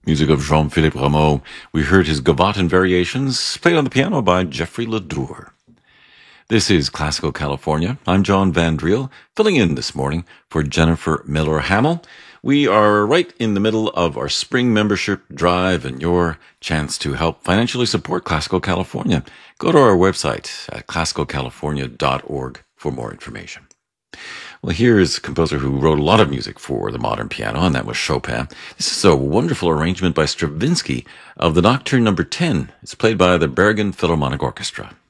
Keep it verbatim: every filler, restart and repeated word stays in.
Music of Jean-Philippe Rameau. We heard his Gavotte Variations, played on the piano by Jeffrey Ledour. This is Classical California. I'm John Van Driel, filling in this morning for Jennifer Miller-Hamill. We are right in the middle of our spring membership drive and your chance to help financially support Classical California. Go to our website at classical california dot org for more information. Well, here's a composer who wrote a lot of music for the modern piano, and that was Chopin. This is a wonderful arrangement by Stravinsky of the Nocturne number ten. It's played by the Bergen Philharmonic Orchestra.